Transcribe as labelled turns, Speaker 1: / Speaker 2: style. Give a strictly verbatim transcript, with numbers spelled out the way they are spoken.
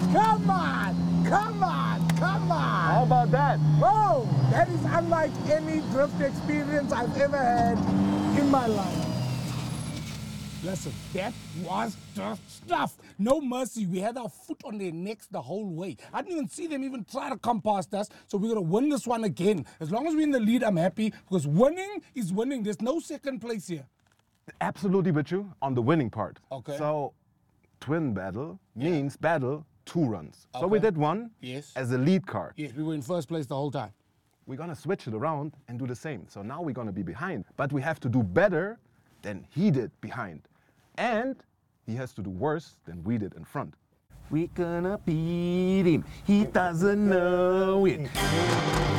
Speaker 1: Come on! Come on! Come on!
Speaker 2: How about that?
Speaker 1: Whoa! That is unlike any drift experience I've ever had in my life. Listen, that was the stuff. No mercy. We had our foot on their necks the whole way. I didn't even see them even try to come past us, so we're going to win this one again. As long as we're in the lead, I'm happy, because winning is winning. There's no second place here.
Speaker 2: Absolutely with you on the winning part.
Speaker 1: Okay.
Speaker 2: So, twin battle means
Speaker 1: Yeah.
Speaker 2: battle two runs.
Speaker 1: Okay.
Speaker 2: So we did one
Speaker 1: Yes.
Speaker 2: as a lead card.
Speaker 1: Yes, we were in first place the whole time.
Speaker 2: We're gonna switch it around and do the same. So now we're gonna be behind, but we have to do better than he did behind. And he has to do worse than we did in front.
Speaker 3: We're gonna beat him. He doesn't know it.